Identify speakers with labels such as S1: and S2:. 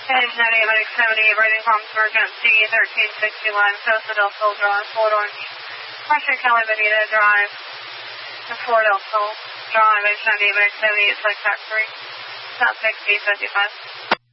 S1: Page 98, writing from emergency 1361, Costa del Sol Drive, Fort Orange. Pressure Kelly Bonita Drive, to Fort del Sol Drive, Page 98, 78, Select Factory, South 6B 55.